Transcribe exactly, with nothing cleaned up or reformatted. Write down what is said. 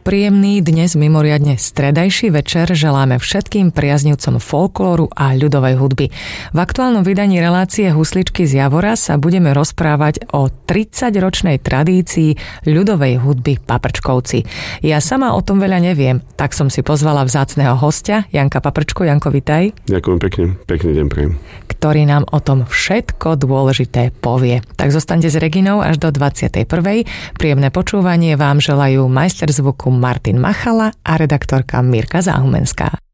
Príjemný, dnes mimoriadne stredajší večer želáme všetkým priaznivcom folklóru a ľudovej hudby. V aktuálnom vydaní relácie Husličky z Javora sa budeme rozprávať o tridsaťročnej tradícii ľudovej hudby Paprčkovci. Ja sama o tom veľa neviem, tak som si pozvala vzácneho hostia, Janka Paprčko. Janko, vitaj. Ďakujem pekne, pekný deň prajem. Ktorý nám o tom všetko dôležité povie. Tak zostaňte s Reginou až do dvadsiatej prvej. Príjemné počúvanie vám želajú majster zvuku Martin Machala a redaktorka Mirka Záhumenská.